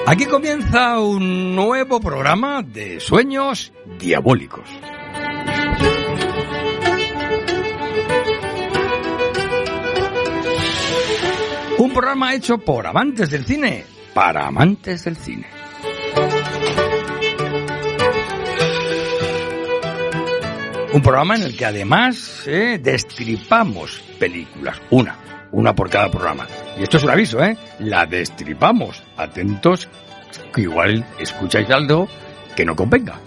Aquí comienza un nuevo programa de Sueños Diabólicos. Un programa hecho por amantes del cine, para amantes del cine. Un programa en el que además destripamos películas, una por cada programa. Y esto es un aviso, la destripamos. Atentos, que igual escucháis algo que no convenga.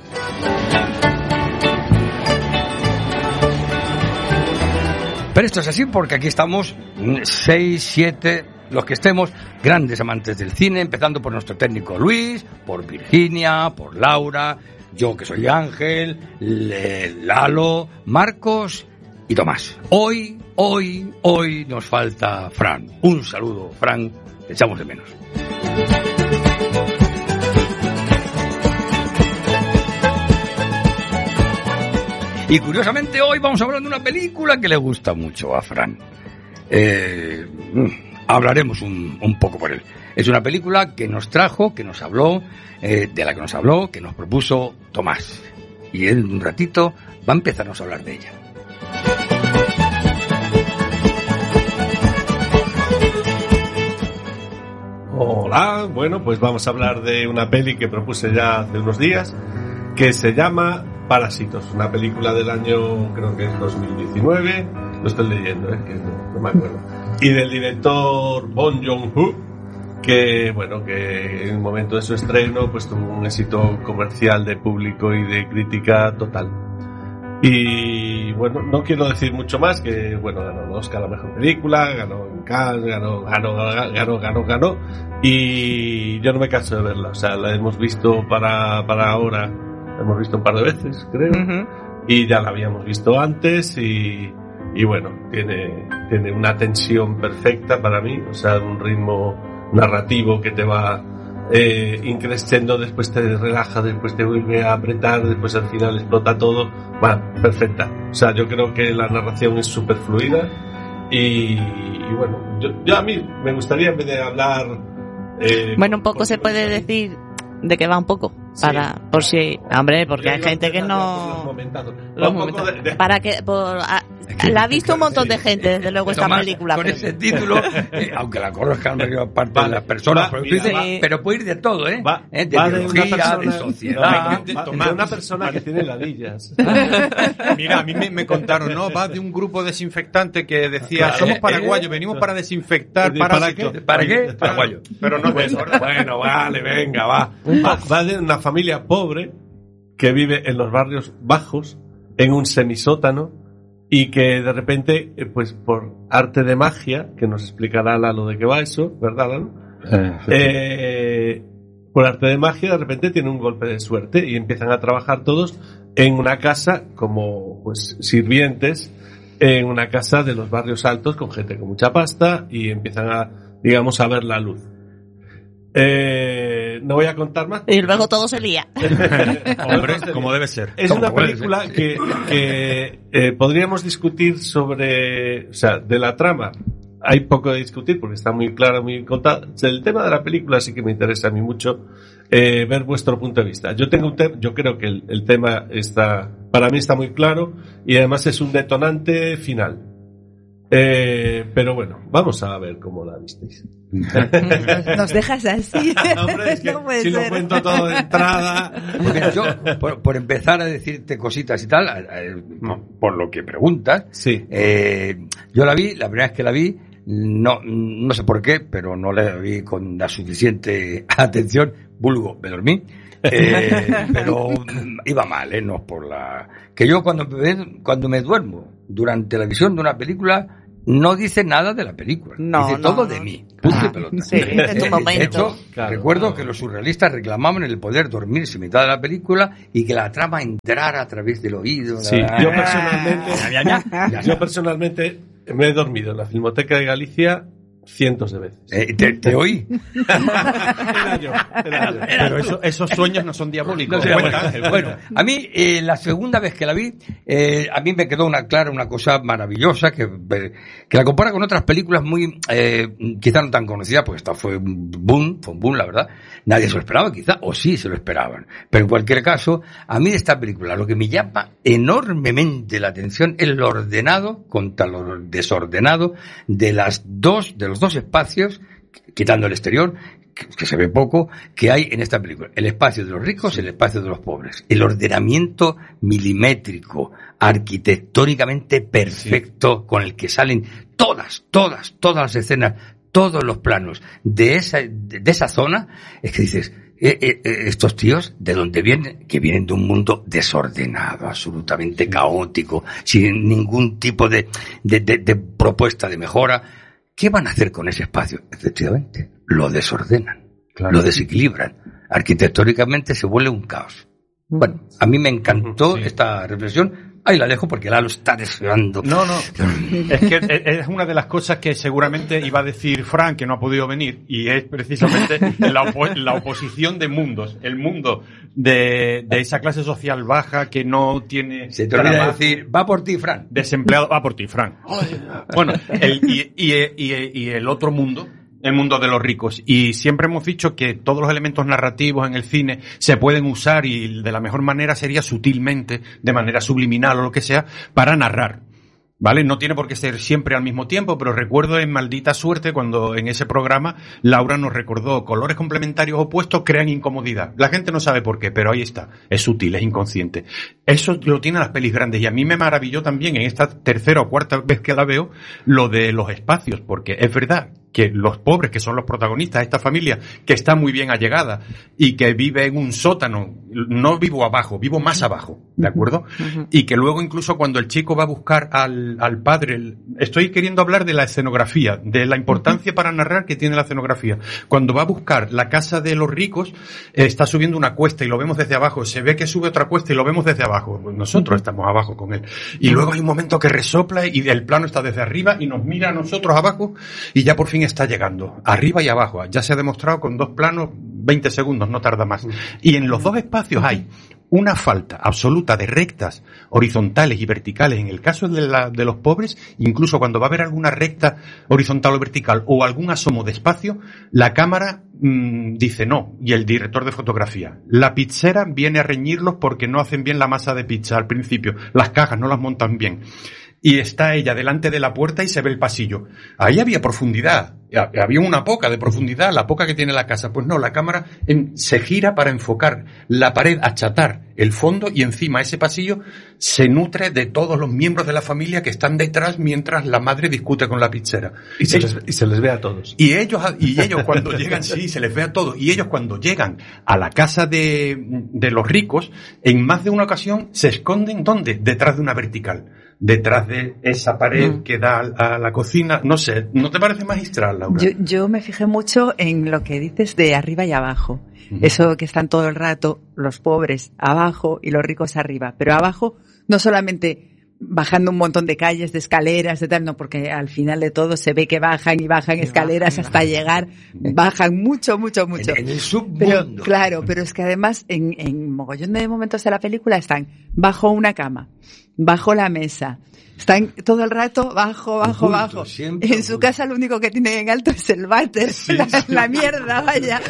Pero esto es así porque aquí estamos 6, 7, los que estemos, grandes amantes del cine, empezando por nuestro técnico Luis, por Virginia, por Laura, yo que soy Ángel, Lalo, Marcos y Tomás. Hoy nos falta Fran. Un saludo, Fran, te echamos de menos. Y curiosamente hoy vamos a hablar de una película que le gusta mucho a Fran. Hablaremos un poco por él. Es una película que nos trajo, que nos habló, de la que nos habló, que nos propuso Tomás. Y en un ratito va a empezarnos a hablar de ella. Hola, bueno, pues vamos a hablar de una peli que propuse ya hace unos días, que se llama Parásitos, una película del año, creo que es 2019, lo estoy leyendo, que no me acuerdo, y del director Bong Joon-ho, que bueno, que en el momento de su estreno pues tuvo un éxito comercial de público y de crítica total. Y bueno, no quiero decir mucho más, que bueno, ganó el Oscar a la mejor película, ganó en Cannes, ganó, y yo no me canso de verla, o sea, la hemos visto para ahora, la hemos visto un par de veces, creo, y ya la habíamos visto antes, y bueno, tiene una tensión perfecta para mí, o sea, un ritmo narrativo que te va increciendo, después te relaja, después te vuelve a apretar, después al final explota todo. Bueno, perfecta. O sea, yo creo que la narración es súper fluida y bueno, yo a mí me gustaría, en vez de hablar bueno, un poco se puede decir de que va un poco, para, sí, por si, hombre, porque hay gente que no, para que la ha visto un montón de gente, desde luego, esta película. Con ese título, aunque la conozcan la mayor parte de las personas, pero puede ir de todo, de biología, de sociedad, de una persona que tiene ladillas. Mira, a mí me contaron, ¿no? Va de un grupo desinfectante que decía, somos paraguayos, venimos para desinfectar parásitos. ¿Para qué? Paraguayo. Pero no es eso. Bueno, vale, venga, va. Va de una familia pobre que vive en los barrios bajos, en un semisótano, y que de repente, pues por arte de magia, que nos explicará Lalo de qué va eso, ¿verdad, Lalo? Por arte de magia, de repente tiene un golpe de suerte y empiezan a trabajar todos en una casa como pues sirvientes, en una casa de los barrios altos con gente con mucha pasta, y empiezan a, digamos, a ver la luz. No voy a contar más. Y luego todo se lía. Hombre, como debe ser. Es una película que podríamos discutir sobre, o sea, de la trama. Hay poco de discutir porque está muy clara, muy contada. El tema de la película sí que me interesa a mí mucho ver vuestro punto de vista. Yo creo que el tema para mí está muy claro, y además es un detonante final. Pero bueno, vamos a ver cómo la visteis. Nos dejas así. Hombre, es que no si lo cuento todo de entrada. Porque yo, por empezar a decirte cositas y tal, por lo que preguntas, sí. Yo la primera vez que la vi, no sé por qué, pero no la vi con la suficiente atención, vulgo, me dormí. Pero iba mal, no es por la... Que yo cuando me duermo durante la visión de una película, no dice nada de la película, dice todo de mí. Pelota. Sí, de tu momento. De hecho, recuerdo que los surrealistas reclamaban el poder dormirse en mitad de la película y que la trama entrara a través del oído. Sí, yo personalmente me he dormido en la Filmoteca de Galicia cientos de veces. Te oí. Era yo. Pero esos sueños no son diabólicos. Bueno, a mí, la segunda vez que la vi, a mí me quedó una cosa maravillosa que la compara con otras películas muy, quizá no tan conocidas, porque esta fue un boom, la verdad. Nadie se lo esperaba, quizá, o sí se lo esperaban. Pero en cualquier caso, a mí de esta película lo que me llama enormemente la atención es lo ordenado contra lo desordenado de los dos espacios, quitando el exterior, que se ve poco, que hay en esta película. El espacio de los ricos y el espacio de los pobres. El ordenamiento milimétrico, arquitectónicamente perfecto, con el que salen todas las escenas, todos los planos de esa zona, es que dices, estos tíos, ¿de dónde vienen? Que vienen de un mundo desordenado, absolutamente caótico, sin ningún tipo de propuesta de mejora. ¿Qué van a hacer con ese espacio? Efectivamente, lo desordenan, lo desequilibran. Arquitectónicamente se vuelve un caos. Bueno, a mí me encantó esta reflexión. Ahí la dejo porque Lalo está deseando. No. Es que es una de las cosas que seguramente iba a decir Fran, que no ha podido venir, y es precisamente la oposición de mundos. El mundo de esa clase social baja que no tiene... Se te olvida decir, va por ti, Fran. Desempleado, va por ti, Fran. Bueno, el otro mundo... El mundo de los ricos. Y siempre hemos dicho que todos los elementos narrativos en el cine se pueden usar, y de la mejor manera sería sutilmente, de manera subliminal o lo que sea, para narrar. ¿Vale? No tiene por qué ser siempre al mismo tiempo, pero recuerdo en Maldita Suerte cuando en ese programa Laura nos recordó: colores complementarios opuestos crean incomodidad. La gente no sabe por qué, pero ahí está. Es sutil, es inconsciente. Eso lo tienen las pelis grandes, y a mí me maravilló también en esta tercera o cuarta vez que la veo lo de los espacios, porque es verdad que los pobres, que son los protagonistas de esta familia, que está muy bien allegada y que vive en un sótano, no vivo abajo, vivo más abajo, ¿de acuerdo? Y que luego incluso cuando el chico va a buscar al padre, estoy queriendo hablar de la escenografía, de la importancia para narrar que tiene la escenografía. Cuando va a buscar la casa de los ricos, está subiendo una cuesta y lo vemos desde abajo, se ve que sube otra cuesta y lo vemos desde abajo, nosotros estamos abajo con él. Y luego hay un momento que resopla y el plano está desde arriba y nos mira a nosotros abajo, y ya por fin está llegando, arriba y abajo. Ya se ha demostrado con 2 planos, 20 segundos, no tarda más. Y en los 2 espacios hay una falta absoluta de rectas horizontales y verticales. En el caso de los pobres, incluso cuando va a haber alguna recta horizontal o vertical o algún asomo de espacio, la cámara dice no, y el director de fotografía. La pizzera viene a reñirlos porque no hacen bien la masa de pizza al principio, las cajas no las montan bien. Y está ella delante de la puerta y se ve el pasillo. Ahí había profundidad, había una poca de profundidad, la poca que tiene la casa. Pues no, la cámara se gira para enfocar la pared, achatar el fondo, y encima ese pasillo se nutre de todos los miembros de la familia que están detrás mientras la madre discute con la pizzera. Y se les ve a todos. Y ellos cuando llegan, sí, se les ve a todos. Y ellos cuando llegan a la casa de los ricos, en más de una ocasión se esconden, ¿dónde? Detrás de una vertical. Detrás de esa pared que da a la cocina. No sé, ¿no te parece magistral, Laura? Yo me fijé mucho en lo que dices de arriba y abajo. Eso que están todo el rato los pobres abajo y los ricos arriba. Pero abajo no solamente bajando un montón de calles, de escaleras, de tal, no, porque al final de todo se ve que bajan escaleras hasta llegar, bajan mucho. En el submundo. Pero, claro, pero es que además en mogollón de momentos de la película están bajo una cama, bajo la mesa, están todo el rato bajo. En su casa lo único que tienen en alto es el váter, la mierda, vaya.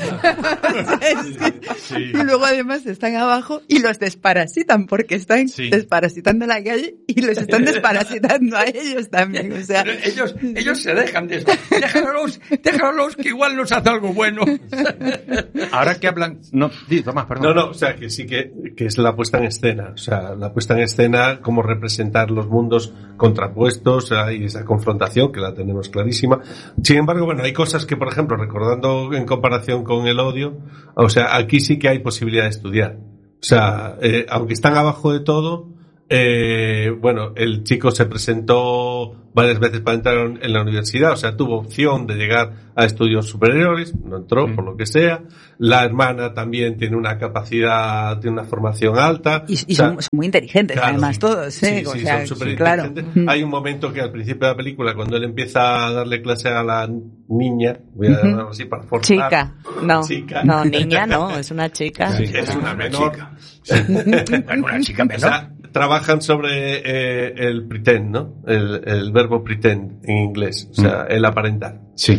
Sí. Y luego además están abajo y los desparasitan, porque están desparasitando la calle y los están desparasitando a ellos también. O sea, ellos se dejan de eso. Déjalos que igual nos hace algo bueno. Ahora que hablan... No, Tomás, perdón. No, o sea, que sí que es la puesta en escena. O sea, la puesta en escena, cómo representar los mundos contrapuestos, y esa confrontación que la tenemos clarísima. Sin embargo, bueno, hay cosas que, por ejemplo, recordando en comparación con El odio, o sea, aquí sí que hay posibilidad de estudiar. O sea, aunque están abajo de todo, bueno, el chico se presentó varias veces para entrar en la universidad, o sea, tuvo opción de llegar a estudios superiores, no entró por lo que sea. La hermana también tiene una capacidad, tiene una formación alta. Y son muy inteligentes, claro, además, todos, sí, o sea, son súper inteligentes. Claro. Hay un momento que al principio de la película, cuando él empieza a darle clase a la niña, voy a llamarlo así para forzar. Chica. No, niña no, es una chica. Sí, es una menor. Sí. Una chica menor. O sea, trabajan sobre el pretend, ¿no? El verbo pretend en inglés, o sea, el aparentar. Sí.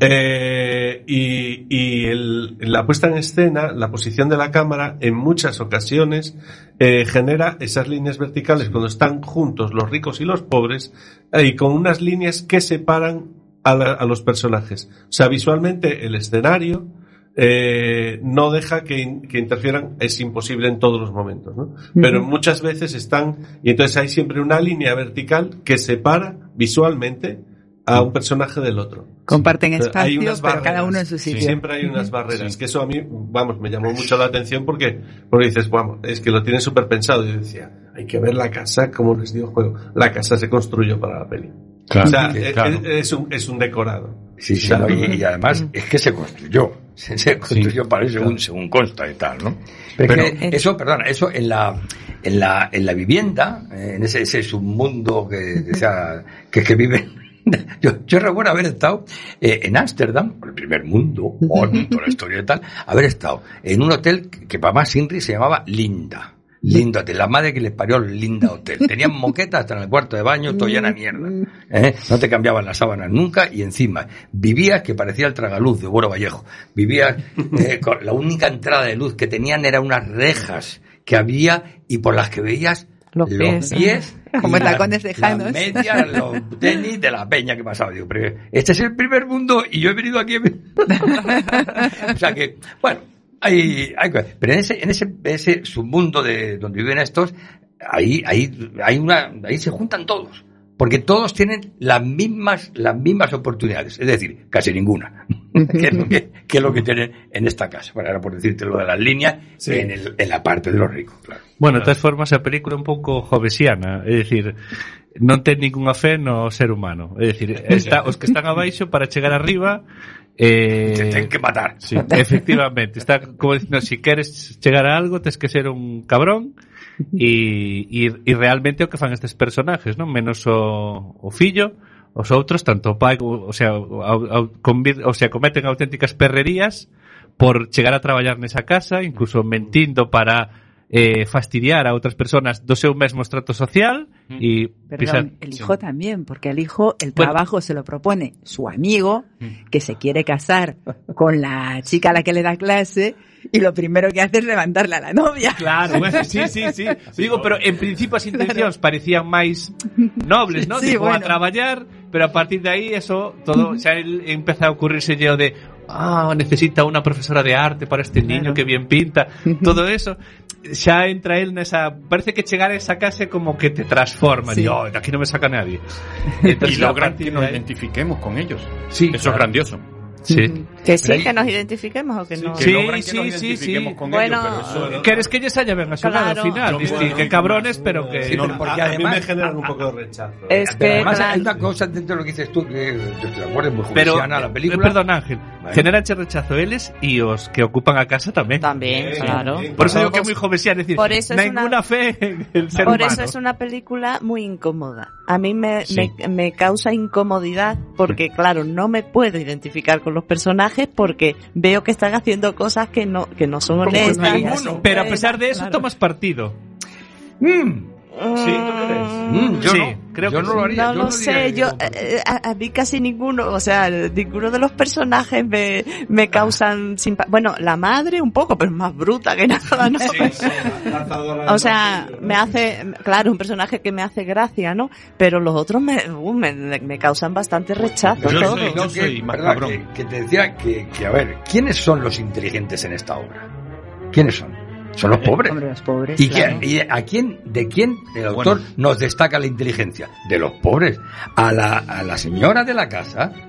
La puesta en escena, la posición de la cámara, en muchas ocasiones genera esas líneas verticales cuando están juntos los ricos y los pobres, y con unas líneas que separan a los personajes. O sea, visualmente el escenario no deja que interfieran, es imposible en todos los momentos, ¿no? Pero muchas veces están, y entonces hay siempre una línea vertical que separa visualmente a un personaje del otro. Comparten espacio, pero cada uno en su sitio. Siempre hay unas barreras, que eso a mí, me llamó mucho la atención porque dices, es que lo tienen súper pensado. Y yo decía, hay que ver la casa, como les digo, la casa se construyó para la peli. Claro, o sea, es un decorado. Sí, claro. Y además es que se construyó para eso según consta y tal, ¿no? Pero eso en la vivienda, en ese submundo que viven. Yo recuerdo haber estado en Ámsterdam, el primer mundo, toda la historia y tal, haber estado en un hotel que para más Inri se llamaba Linda Hotel, la madre que les parió el Linda Hotel. Tenían moquetas hasta en el cuarto de baño, todo llena de mierda. No te cambiaban las sábanas nunca, y encima vivías que parecía el tragaluz de Buero Vallejo. Vivías con la única entrada de luz que tenían era unas rejas que había y por las que veías los pies como tacones lejanos, las medias, los tenis de la peña que pasaba. Digo, pero este es el primer mundo y yo he venido aquí. O sea que, bueno, hay pero en ese submundo de donde viven estos, ahí se juntan todos, porque todos tienen las mismas oportunidades, es decir, casi ninguna. que es lo que tienen en esta casa. Bueno, ahora por decirte lo de las líneas, en la parte de los ricos, claro. Bueno, de todas formas, a película un pouco jovesiana, é dicir, non ten ningunha fe no ser humano. É dicir, os que están abaixo para chegar arriba te ten que matar. Sí, efectivamente. Está como dicindo, si queres chegar a algo, tens que ser un cabrón, e realmente o que fan estes personajes, non? Menos o fillo, os outros, tanto o pai, o sea, cometen auténticas perrerías por chegar a traballar nesa casa, incluso mentindo para fastidiar a otras personas do seu mesmo estrato social y Perdón, el hijo también, porque el hijo el trabajo se lo propone su amigo que se quiere casar con la chica a la que le da clase y lo primero que hace es levantarle a la novia. Claro, bueno, sí. Digo, pero en principio as intencións parecían máis nobles, ¿no? Sí, Digo, a traballar, pero a partir de aí eso todo xa empeza a ocurrirse yo de necesita una profesora de arte para este niño que bien pinta, todo eso. Xa entra él nesa, parece que chegar a esa casa como que te transforma, de aquí no me saca nadie. Entonces, y logran que nos identifiquemos con ellos. Sí, eso es grandioso. Sí. Que sí, que nos identifiquemos o que no. Que logran que nos identifiquemos con ellos. Pero queres que ellos haya ven a sonar al final. Que cabrones, pero que... Sí, porque además, a mí me generan un poco de rechazo. Es que además hay una cosa dentro de lo que dices tú, que yo estoy de acuerdo, es muy juvesiana la película. Perdón, Ángel, generan rechazo eles y os que ocupan a casa también. También, claro. Por eso digo que es muy juvesiana, es decir, por eso ninguna fe en el ser humano. Por eso es una película muy incómoda. A mí me causa incomodidad porque, claro, no me puedo identificar con los personajes porque veo que están haciendo cosas que no son honestas. Pero a pesar de eso, tomas partido. Sí, ¿tú crees? Creo no lo haría. No lo sé, a mí casi ninguno, o sea, ninguno de los personajes me causan simpatía. Bueno, la madre un poco, pero es más bruta que nada, ¿no? O sea, me hace, claro, un personaje que me hace gracia, ¿no? Pero los otros me causan bastante rechazo. Yo soy más cabrón. Que te decía que, a ver, ¿quiénes son los inteligentes en esta obra? ¿Quiénes son? Son los pobres. Hombre, los pobres. ¿Y claro. ¿De quién el autor nos destaca la inteligencia? De los pobres. A la señora de la casa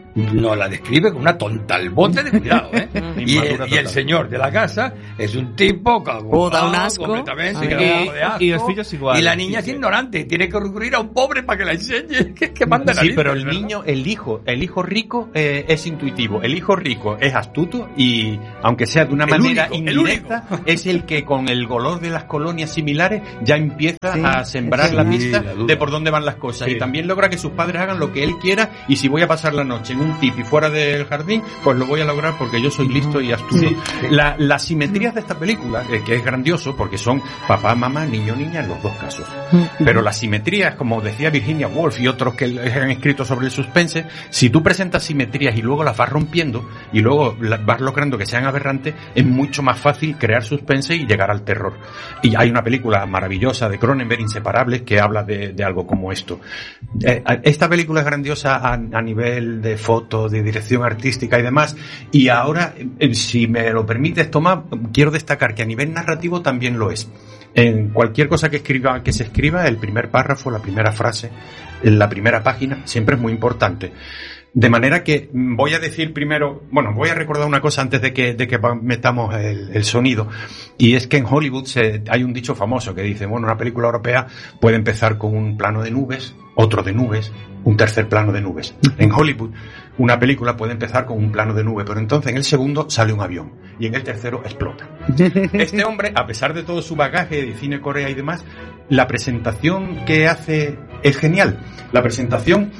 nos la describe con una tontalbote de cuidado, ¿eh? y el señor de la casa es un tipo da un asco completamente, de asco, y los fillos igual. Y la niña es ignorante, tiene que recurrir a un pobre para que la enseñe, que manda la Sí, pero el niño, el hijo rico es intuitivo, el hijo rico es astuto y, aunque sea de una manera indirecta, es el que con el color de las colonias similares ya empieza a sembrar la pista de por dónde van las cosas, y también logra que sus padres hagan lo que él quiera, y si voy a pasar la noche en un tipi fuera del jardín, pues lo voy a lograr porque yo soy listo y astuto. Las simetrías de esta película, que es grandioso porque son papá, mamá, niño, niña en los dos casos, pero las simetrías, como decía Virginia Woolf y otros que han escrito sobre el suspense, si tú presentas simetrías y luego las vas rompiendo y luego las vas logrando que sean aberrantes, es mucho más fácil crear suspense y llegar al terror. Y hay una película maravillosa de Cronenberg, Inseparables, que habla de algo como esto. Esta película es grandiosa a nivel de foto, de dirección artística y demás, y ahora, si me lo permites, Tomás, quiero destacar que a nivel narrativo también lo es. En cualquier cosa que se escriba, el primer párrafo, la primera frase, la primera página, siempre es muy importante. De manera que voy a decir primero, voy a recordar una cosa antes de que metamos el sonido, y es que en Hollywood hay un dicho famoso que dice, una película europea puede empezar con un plano de nubes, otro de nubes, un tercer plano de nubes. En Hollywood, una película puede empezar con un plano de nube, pero entonces en el segundo sale un avión y en el tercero explota. Este hombre, a pesar de todo su bagaje de cine, Corea y demás, la presentación que hace es genial. La presentación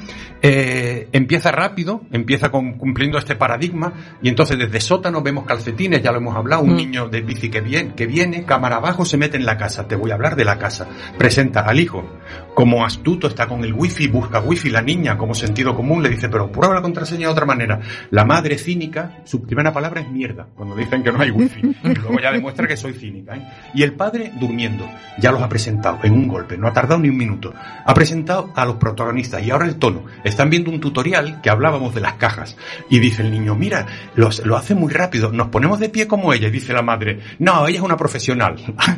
empieza rápido, empieza cumpliendo este paradigma, y entonces desde sótano vemos calcetines, ya lo hemos hablado, un niño de bici que viene, cámara abajo, se mete en la casa. Te voy a hablar de la casa. Presenta al hijo como astuto, está con el wifi, busca wifi. La niña, como sentido común, le dice, pero prueba la contraseña de otra manera. La madre, cínica, su primera palabra es mierda cuando dicen que no hay wifi, y luego ya demuestra que soy cínica, ¿eh? Y el padre durmiendo, ya los ha presentado en un golpe, no ha tardado ni un minuto, ha presentado a los protagonistas. Y ahora el tono, están viendo un tutorial que hablábamos de las cajas, y dice el niño, mira, lo hace muy rápido, nos ponemos de pie como ella, y dice la madre, no, ella es una profesional.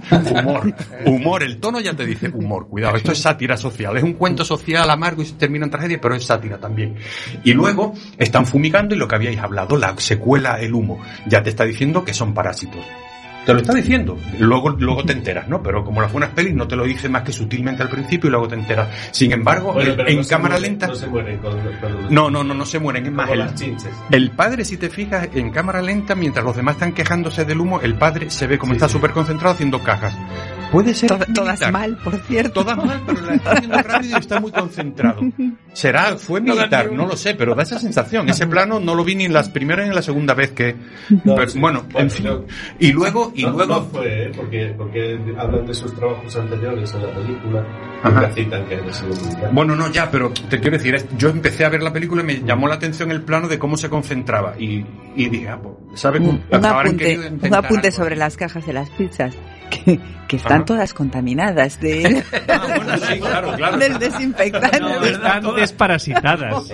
humor, el tono ya te dice humor, cuidado, esto es sátira social, es un cuento social amargo y se termina en tragedia, pero es sátira también. Y luego están fumigando, y lo que habíais hablado, la secuela, el humo, ya te está diciendo que son parásitos. Te lo está diciendo, luego te enteras, ¿no? Pero como las buenas pelis no te lo dice más que sutilmente al principio y luego te enteras. Sin embargo, en cámara lenta... No se mueren No se mueren, es más, el padre, si te fijas, en cámara lenta, mientras los demás están quejándose del humo, el padre se ve como está súper concentrado haciendo cajas. Puede ser todas mal, por cierto. Todas mal, pero la está haciendo rápido y está muy concentrado. Fue militar, no lo sé, pero da esa sensación. Ese plano no lo vi ni en las primeras ni en la segunda vez que... en fin. Y luego... No fue, porque hablan de sus trabajos anteriores en la película, nunca citan que haya sido militar. Pero te quiero decir, yo empecé a ver la película y me llamó la atención el plano de cómo se concentraba, y dije, ¿sabes? Un apunte sobre las cajas de las pizzas, que están todas contaminadas del desinfectante. Están desparasitadas.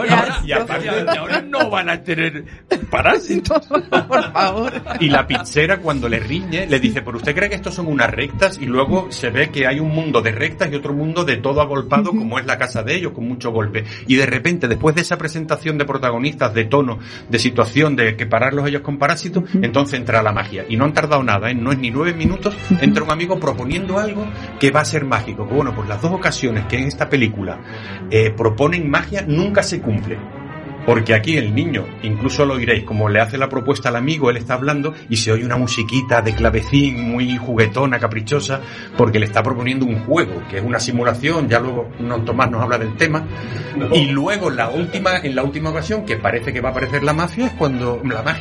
Ahora no van a tener parásitos, por favor. Y la pizzera, cuando le riñe, le dice, ¿pero usted cree que estos son unas rectas? Y luego se ve que hay un mundo de rectas y otro mundo de todo agolpado, como es la casa de ellos, con mucho golpe. Y de repente, después de esa presentación de protagonistas, de tono, de situación, de que pararlos ellos con parásitos, entonces entra la magia. Y no han tardado nada, no es ni 9 minutos, entra un amigo proponiendo algo que va a ser mágico. Que pues las dos ocasiones que en esta película proponen magia, nunca se cumple. Porque aquí el niño, incluso lo oiréis, como le hace la propuesta al amigo, él está hablando y se oye una musiquita de clavecín muy juguetona, caprichosa, porque le está proponiendo un juego, que es una simulación, ya luego Tomás nos habla del tema. Y luego en la última ocasión, que parece que va a aparecer la magia, es cuando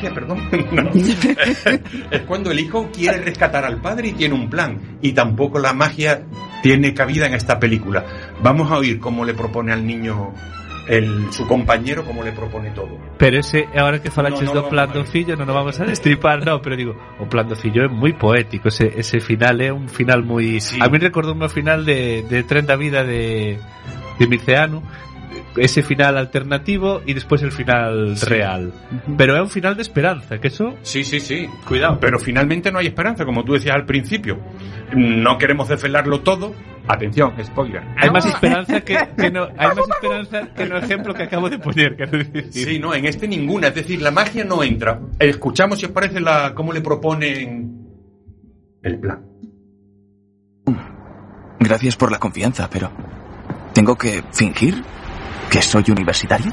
el hijo quiere rescatar al padre y tiene un plan. Y tampoco la magia tiene cabida en esta película. Vamos a oír cómo le propone al niño su compañero, como le propone todo. Pero ahora que falaches do plan do fillo, non vamos a destripar, pero digo, o plan do fillo é moi poético, ese final é un final moi... Sí. A mí recordou un final de Tren da Vida de Mirceano, ese final alternativo y después el final real. Pero es un final de esperanza, que eso... Sí. Cuidado. Pero finalmente no hay esperanza, como tú decías al principio. No queremos desvelarlo todo, Atención, spoiler. Hay más esperanza que no. Hay más esperanza que no ejemplo que acabo de poner. Sí, no, en este ninguna. Es decir, la magia no entra. Escuchamos si os parece cómo le proponen el plan. Gracias por la confianza, pero ¿tengo que fingir que soy universitario?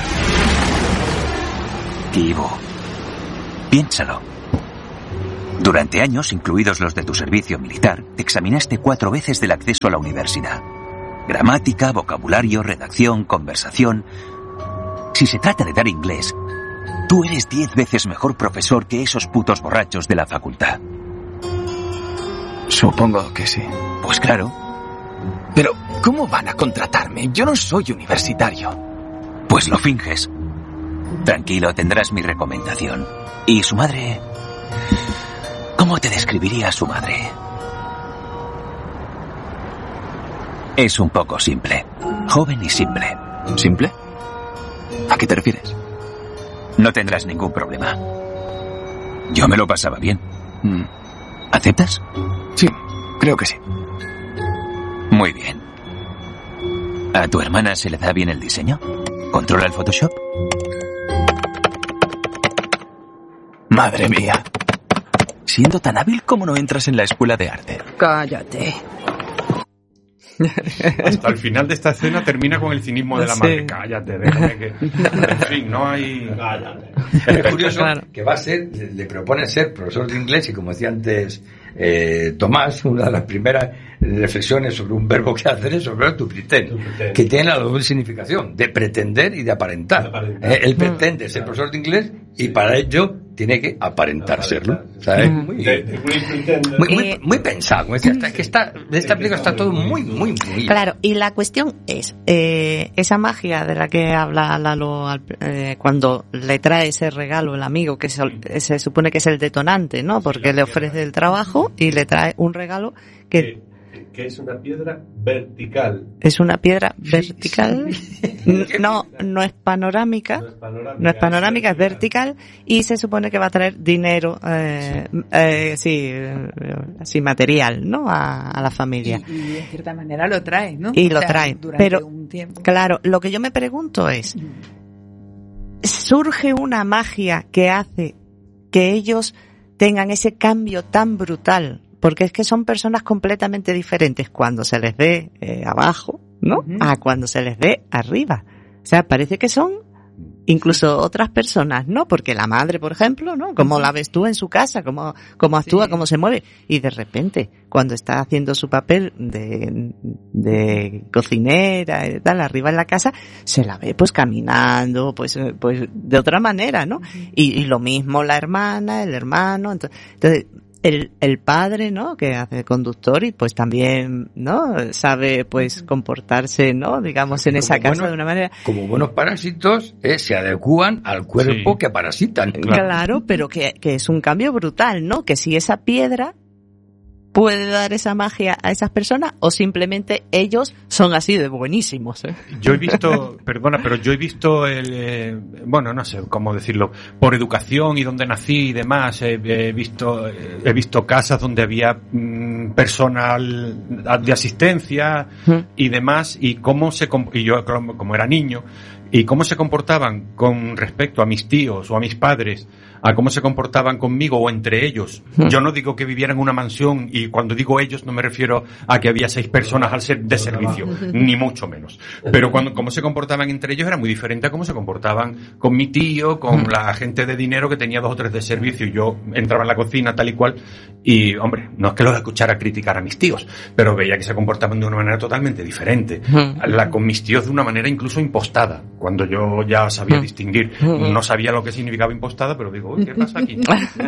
Tibo, piénsalo. Durante años, incluidos los de tu servicio militar, te examinaste 4 veces del acceso a la universidad. Gramática, vocabulario, redacción, conversación. Si se trata de dar inglés, tú eres 10 veces mejor profesor que esos putos borrachos de la facultad. Supongo que sí. Pues claro. Pero, ¿cómo van a contratarme? Yo no soy universitario. Pues lo finges. Tranquilo, tendrás mi recomendación. ¿Y su madre? ¿Cómo te describiría su madre? Es un poco simple. Joven y simple. ¿Simple? ¿A qué te refieres? No tendrás ningún problema. Yo me lo pasaba bien. ¿Aceptas? Sí, creo que sí. Muy bien. ¿A tu hermana se le da bien el diseño? ¿Controla el Photoshop? Madre mía. Siendo tan hábil, ¿cómo no entras en la escuela de arte? Cállate. Hasta el final de esta escena termina con el cinismo de la madre. Cállate, déjame que... En fin, no hay... Cállate. Es curioso que va a ser, le propone ser profesor de inglés y como decía antes Tomás, una de las primeras reflexiones sobre un verbo que hacer es sobre tu pretend, que tiene la doble significación de pretender y de aparentar. Él pretende ser profesor de inglés y para ello tiene que aparentar serlo. ¿Sabes? Muy pensado. Es que esta película está todo muy claro. Y la cuestión es esa magia de la que habla Lalo cuando le trae ese regalo el amigo, que se supone que es el detonante, ¿no? Porque le ofrece el trabajo y le trae un regalo que es una piedra vertical. ¿Es una piedra vertical? No es panorámica. No es panorámica, es vertical y se supone que va a traer dinero, así material, ¿no? A la familia. Y de cierta manera lo trae, ¿no? Y lo trae. Pero, un tiempo. Claro, lo que yo me pregunto es, ¿surge una magia que hace que ellos tengan ese cambio tan brutal? Porque es que son personas completamente diferentes cuando se les ve abajo, ¿no? A cuando se les ve arriba. O sea, parece que son incluso otras personas, ¿no? Porque la madre, por ejemplo, ¿no? Cómo la ves tú en su casa, cómo actúa, cómo se mueve. Y de repente, cuando está haciendo su papel de cocinera y tal, arriba en la casa, se la ve pues caminando, pues de otra manera, ¿no? Y lo mismo la hermana, el hermano, entonces el padre, ¿no? Que hace conductor y pues también, ¿no? Sabe pues comportarse, ¿no? Digamos en esa casa de una manera. Como buenos parásitos se adecúan al cuerpo que parasitan. Claro, pero que es un cambio brutal, ¿no? Que si esa piedra puede dar esa magia a esas personas o simplemente ellos son así de buenísimos. Yo he visto, bueno, no sé cómo decirlo, por educación y donde nací y demás, he visto casas donde había personal de asistencia y demás y yo como era niño y cómo se comportaban con respecto a mis tíos o a mis padres, a cómo se comportaban conmigo o entre ellos. Yo no digo que vivieran en una mansión y cuando digo ellos no me refiero a que había 6 personas al ser de servicio, ni mucho menos. Pero cómo se comportaban entre ellos era muy diferente a cómo se comportaban con mi tío, con la gente de dinero que tenía 2 o 3 de servicio y yo entraba en la cocina tal y cual y, hombre, no es que los escuchara criticar a mis tíos, pero veía que se comportaban de una manera totalmente diferente. Con mis tíos de una manera incluso impostada. Cuando yo ya sabía distinguir, no sabía lo que significaba impostada, pero digo, uy, ¿qué pasa aquí?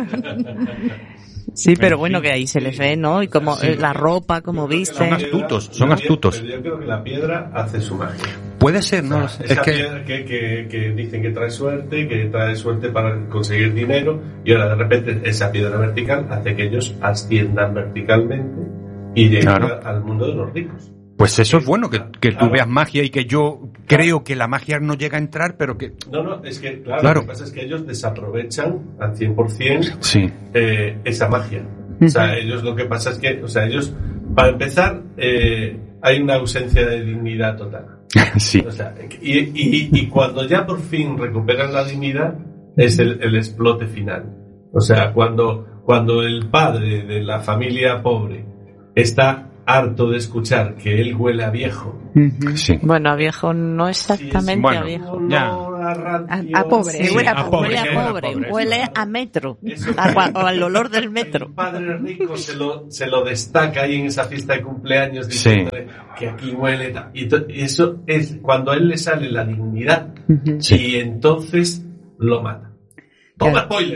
Sí, pero bueno, que ahí se les ve, ¿no? Y como la ropa, como visten. Son astutos. Pero yo creo que la piedra hace su magia. Puede ser, ¿no? Esa piedra que dicen que trae suerte para conseguir dinero, y ahora de repente esa piedra vertical hace que ellos asciendan verticalmente y lleguen al mundo de los ricos. Pues eso es bueno, que tú veas magia y que yo creo que la magia no llega a entrar, pero que... No, es que, claro, lo que pasa es que ellos desaprovechan al 100% esa magia. O sea, ellos lo que pasa es que, ellos para empezar, hay una ausencia de dignidad total. Sí. O sea, y cuando ya por fin recuperan la dignidad, es el explote final. O sea, cuando el padre de la familia pobre está harto de escuchar que él huele a viejo. Sí. Bueno, a viejo no exactamente, bueno, a viejo. A pobre, Sí, huele a huele pobre. a pobre, huele a metro, o al olor del metro. El padre rico se lo destaca ahí en esa fiesta de cumpleaños diciendo que aquí huele. Y eso es cuando a él le sale la dignidad y entonces lo mata. ¡Toma spoiler!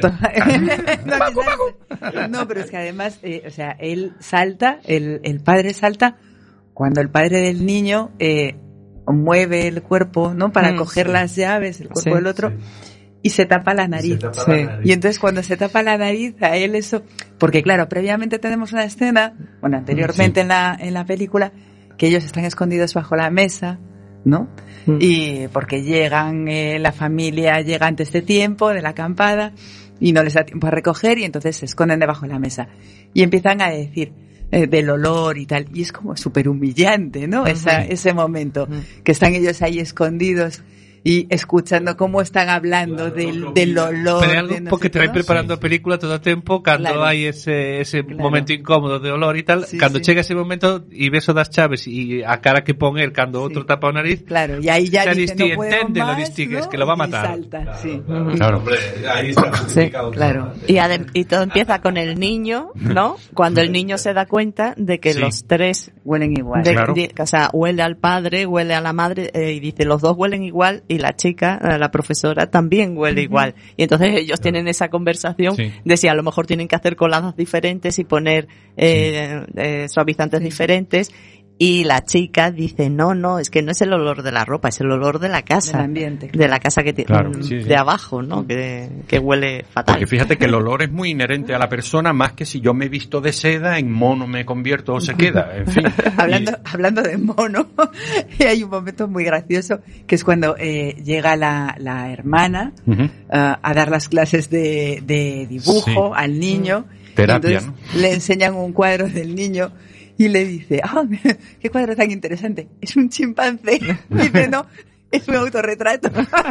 No, pero es que además, o sea, él salta, el padre salta cuando el padre del niño mueve el cuerpo, ¿no? Para coger las llaves, el cuerpo del otro, y se tapa la nariz. Y entonces cuando se tapa la nariz, a él eso... Porque claro, previamente tenemos una escena, bueno, anteriormente en la película, que ellos están escondidos bajo la mesa, ¿no? Y porque llegan, la familia llega antes de tiempo, de la acampada, y no les da tiempo a recoger, y entonces se esconden debajo de la mesa. Y empiezan a decir del olor y tal, y es como súper humillante, ¿no? Ese momento, que están ellos ahí escondidos y escuchando cómo están hablando del olor. Pero algo porque te vai preparando a película todo o tempo cando hai ese momento incómodo de olor e tal, cando chega ese momento e ves o das chaves e a cara que pon el cando outro tapa o nariz. Claro, y aí ya dice, no puedo más, ¿no? Es que lo va a matar. Salta, Claro, hombre, ahí está justificado. Claro. Y todo empieza con el niño, ¿no? Cuando el niño se da cuenta de que los tres huelen igual. O sea, huele al padre, huele a la madre, y dice, los dos huelen igual, y la chica, la profesora, también huele igual. Y entonces ellos tienen esa conversación de si a lo mejor tienen que hacer coladas diferentes y poner suavizantes diferentes. Y la chica dice, no, es que no es el olor de la ropa, es el olor de la casa. Del ambiente. De la casa que de abajo, ¿no? Que huele fatal. Porque fíjate que el olor es muy inherente a la persona, más que si yo me visto de seda, en mono me convierto o se queda, en fin. Hablando de mono, hay un momento muy gracioso, que es cuando llega la hermana a dar las clases de dibujo al niño. Terapia, entonces, ¿no? Le enseñan un cuadro del niño y le dice, qué cuadro tan interesante, es un chimpancé. Y dice, no, es un autorretrato.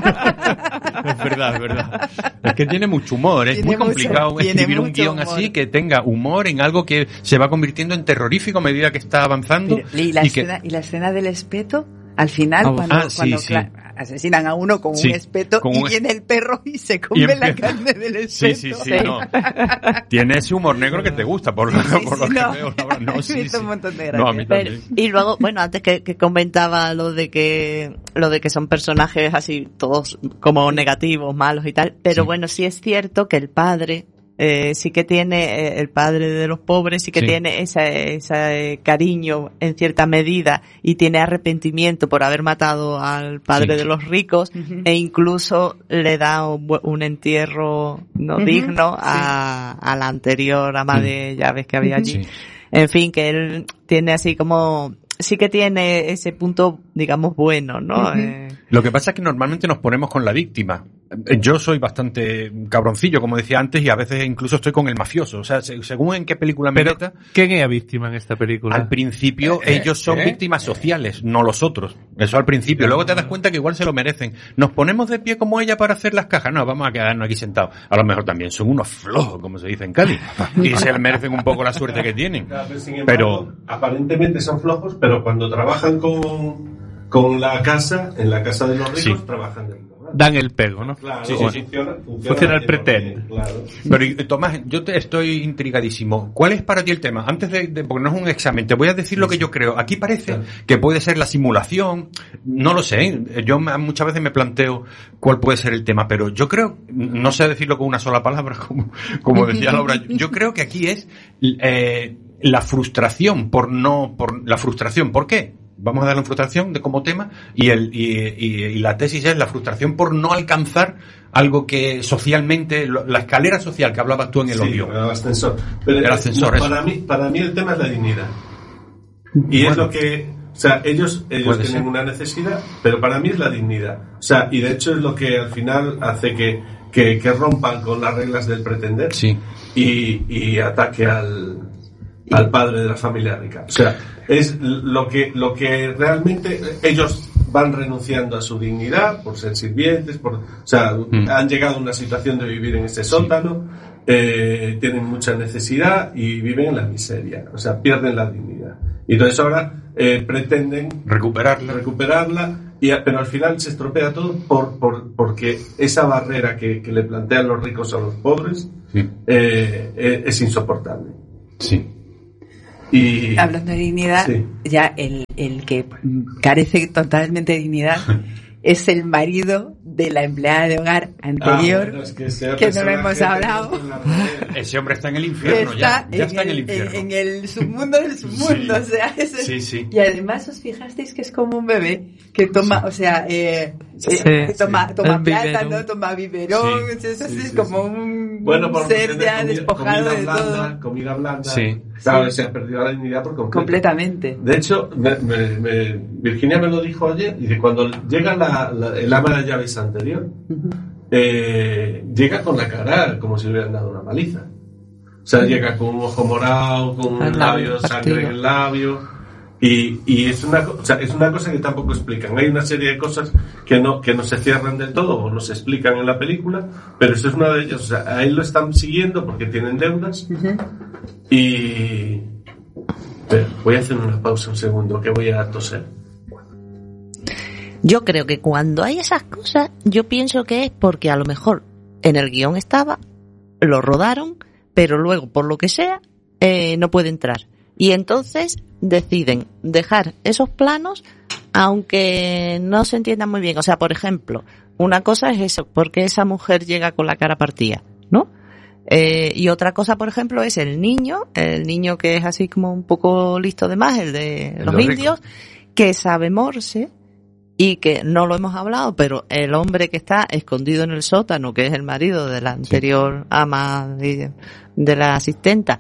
Es verdad. Es que tiene mucho humor, es muy complicado escribir un guión así que tenga humor en algo que se va convirtiendo en terrorífico a medida que está avanzando. Y la escena del espeto, al final, cuando asesinan a uno con un espeto y viene el perro y se come la carne del espeto. Sí. No. Tiene ese humor negro que te gusta, por lo que veo. Un montón de gracias. No, a mí también. Y luego, bueno, antes que comentaba lo de que son personajes así, todos como negativos, malos y tal, pero bueno, sí es cierto que el padre, sí que tiene, el padre de los pobres sí que tiene ese cariño en cierta medida y tiene arrepentimiento por haber matado al padre de los ricos e incluso le da un entierro no digno a la anterior ama de llaves que había allí. En fin, que él tiene así como, sí que tiene ese punto, digamos, bueno, ¿no? Lo que pasa es que normalmente nos ponemos con la víctima. Yo soy bastante cabroncillo, como decía antes, y a veces incluso estoy con el mafioso. O sea, según en qué película me meta. ¿Quién es la víctima en esta película? Al principio ellos son víctimas sociales, no los otros. Eso al principio. Luego te das cuenta que igual se lo merecen. ¿Nos ponemos de pie como ella para hacer las cajas? No, vamos a quedarnos aquí sentados. A lo mejor también son unos flojos, como se dice en Cádiz. Y se merecen un poco la suerte que tienen. Claro, sin embargo, aparentemente son flojos, pero cuando trabajan con la casa, en la casa de los ricos, trabajan de dan el pego, ¿no? Claro, funciona el pretend. Claro. Pero Tomás, yo estoy intrigadísimo. ¿Cuál es para ti el tema? Antes porque no es un examen, te voy a decir lo que yo creo. Aquí parece que puede ser la simulación, no lo sé. Yo muchas veces me planteo cuál puede ser el tema, pero yo creo, no sé decirlo con una sola palabra, como decía Laura. Yo creo que aquí es la frustración por la frustración. ¿Por qué? Vamos a dar la frustración como tema y la tesis es la frustración por no alcanzar algo que socialmente, la escalera social que hablabas tú en el odio. El ascensor. Pero el ascensor, para mí el tema es la dignidad. Y es lo que, o sea, ellos tienen una necesidad, pero para mí es la dignidad. O sea, y de hecho es lo que al final hace que rompan con las reglas del pretender y ataque al padre de la familia rica. O sea, es lo que realmente ellos van renunciando a su dignidad por ser sirvientes, han llegado a una situación de vivir en ese sótano, tienen mucha necesidad y viven en la miseria, o sea, pierden la dignidad. Y entonces ahora pretenden recuperarla, pero al final se estropea todo porque esa barrera que le plantean los ricos a los pobres es insoportable. Sí. Y hablando de dignidad, ya el que carece totalmente de dignidad es el marido de la empleada de hogar anterior, que no lo hemos hablado. Ese hombre está en el infierno, ya está en el infierno. En el submundo del submundo, o sea, sí. Y además os fijasteis que es como un bebé que toma, o sea, toma plátano, toma biberón, eso es como un ser ya despojado de todo. Comida blanda. Sí. Claro, se ha perdido la dignidad por completo. Completamente. De hecho, Virginia me lo dijo ayer, y cuando llega el ama de llaves anterior, llega con la cara como si le hubieran dado una paliza. O sea, llega con un ojo morado, con un labio, sangre en el labio. Y es una cosa que tampoco explican. Hay una serie de cosas que no se cierran del todo o no se explican en la película, pero eso es una de ellas. O sea, a él lo están siguiendo porque tienen deudas. Pero voy a hacer una pausa un segundo, que voy a toser. Yo creo que cuando hay esas cosas, yo pienso que es porque a lo mejor en el guión estaba, lo rodaron, pero luego, por lo que sea, no puede entrar. Y entonces deciden dejar esos planos, aunque no se entiendan muy bien. O sea, por ejemplo, una cosa es eso, porque esa mujer llega con la cara partida, ¿no? Y otra cosa, por ejemplo, es el niño que es así como un poco listo de más, el de los indios, que sabe Morse, y que no lo hemos hablado, pero el hombre que está escondido en el sótano, que es el marido de la anterior ama de la asistenta,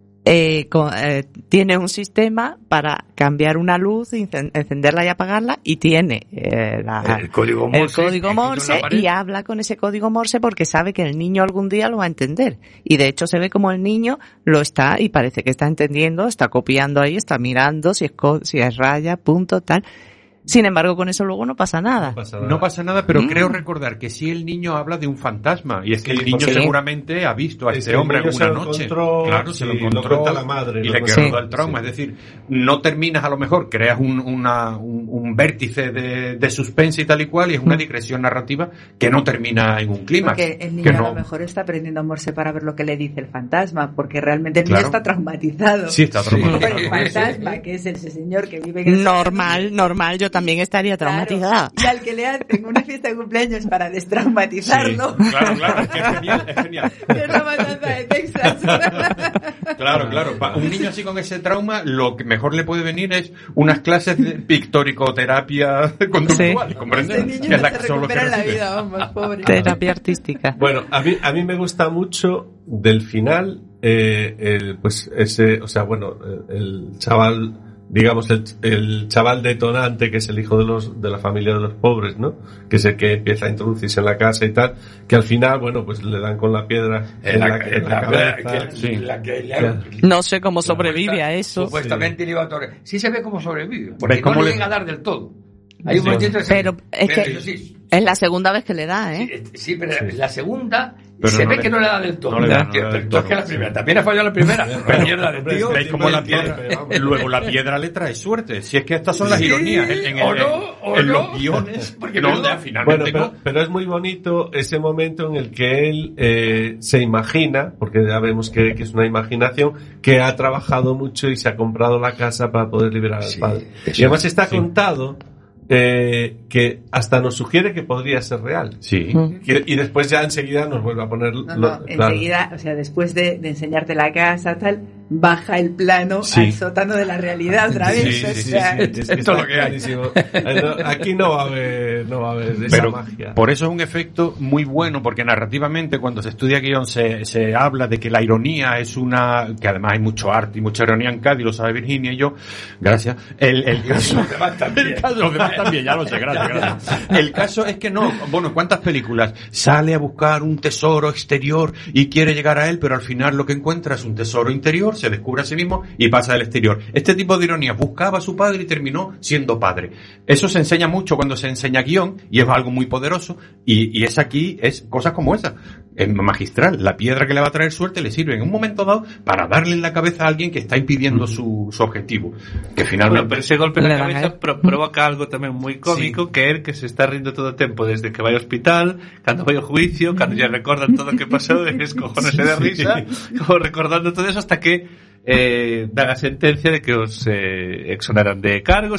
tiene un sistema para cambiar una luz, encenderla y apagarla, y tiene el código Morse y habla con ese código Morse porque sabe que el niño algún día lo va a entender. Y de hecho se ve como el niño lo está y parece que está entendiendo, está copiando ahí, está mirando si es raya, punto, tal. Sin embargo, con eso luego no pasa nada. No pasa nada, pero creo recordar que sí el niño habla de un fantasma. Y es que el niño seguramente ha visto a este hombre alguna noche. Claro, se lo encontró la madre, y le quedó el trauma. Es decir, no terminas a lo mejor, creas un vértice de suspense y tal y cual, y es una digresión narrativa que no termina en un clímax. Porque el niño a lo mejor está aprendiendo Morse para ver lo que le dice el fantasma, porque realmente el niño está traumatizado. Sí, está traumatizado. El fantasma, que es ese señor que vive en normal, yo también estaría traumatizada. Claro. Y al que le hacen una fiesta de cumpleaños para destraumatizarlo. Sí, claro, es que es genial. Es la matanza de Texas. Claro. Un niño así con ese trauma, lo que mejor le puede venir es unas clases de pictórico-terapia conductual, ¿comprendes? Este niño no se recupera en la vida, vamos, pobre. Terapia artística. Bueno, a mí me gusta mucho del final, el chaval, digamos, el chaval detonante, que es el hijo de la familia de los pobres, ¿no? Que es el que empieza a introducirse en la casa y tal, que al final, bueno, pues le dan con la piedra en la cabeza. No sé cómo sobrevive a eso. Supuestamente le iba a torrer. Sí se ve cómo sobrevive, porque no le llega a dar del todo. Hay un momentito pero es que es la segunda vez que le da, ¿eh? Sí, pero la segunda se ve que no le da del todo. Es que la primera también ha fallado la primera. Mierda de tío. ¿Veis cómo la piedra? Luego la piedra le trae suerte. Si es que estas son las ironías en los guiones. Porque finalmente. Bueno, pero es muy bonito ese momento en el que él se imagina, porque ya vemos que es una imaginación, que ha trabajado mucho y se ha comprado la casa para poder liberar al padre. Y además está contado que hasta nos sugiere que podría ser real. Sí. Y después ya enseguida nos vuelve a poner... enseguida, o sea, después de enseñarte la casa, tal, baja el plano al sótano de la realidad otra vez. Esto es lo que hay. Aquí no va a haber esa magia. Por eso es un efecto muy bueno, porque narrativamente cuando se estudia guión se habla de que la ironía es que además hay mucho arte y mucha ironía en Cádiz, lo sabe Virginia y yo, gracias. Los demás también, ya lo sé, gracias. El caso es que no, bueno, ¿cuántas películas? Sale a buscar un tesoro exterior y quiere llegar a él, pero al final lo que encuentra es un tesoro interior, se descubre a sí mismo y pasa al exterior. Este tipo de ironía, buscaba a su padre y terminó siendo padre. Eso se enseña mucho cuando se enseña guión, y es algo muy poderoso, y es aquí, es cosas como esa. Es magistral. La piedra que le va a traer suerte le sirve en un momento dado para darle en la cabeza a alguien que está impidiendo su objetivo. Que finalmente... Pero ese golpe en la cabeza provoca algo también muy cómico, que él que se está riendo todo el tiempo desde que va al hospital, cuando va al juicio, cuando ya recordan todo lo que pasó, es cojones de risa, como recordando todo eso hasta que da la sentencia de que os exoneran de cargos